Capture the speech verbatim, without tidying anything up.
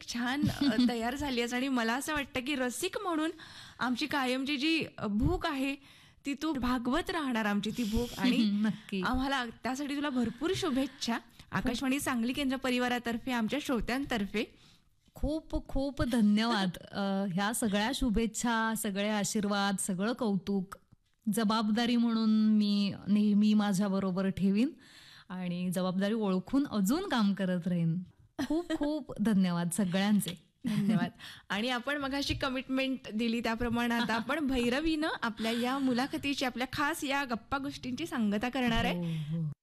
एक छान अ, तयार झाली आहेस आणि मला असं वाटतं की रसिक म्हणून आमची कायमची जी अ, भूक आहे ती तू भागवत राहणार, आमची ती भूक. आणि नक्की. आम्हाला त्यासाठी तुला भरपूर शुभेच्छा आकाशवाणी सांगली केंद्र परिवारातर्फे, आमच्या श्रोत्यांतर्फे. खूप खूप धन्यवाद. अ, ह्या सगळ्या शुभेच्छा, सगळे आशीर्वाद, सगळं कौतुक जबाबदारी म्हणून मी नेहमी माझ्याबरोबर ठेवीन आणि जबाबदारी ओळखून अजून काम करत राहीन. खूप खूप धन्यवाद सगळ्यांचे. धन्यवाद. आणि आपण मगाशी कमिटमेंट दिली त्याप्रमाणे आता आपण भैरवीनं आपल्या या मुलाखतीची, आपल्या खास या गप्पा गोष्टींची सांगता करणार आहे. हो, हो.